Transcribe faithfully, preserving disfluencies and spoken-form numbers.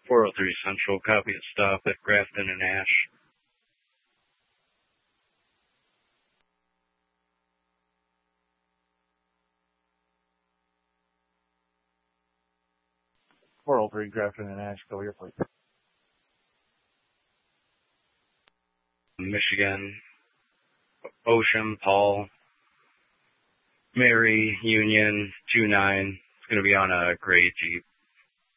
four oh three Central, copy of stop at Grafton and Ash. four oh three Grafton and Ash, go your place. Michigan, Ocean, Paul, Mary, Union, two nine. It's going to be on a gray Jeep.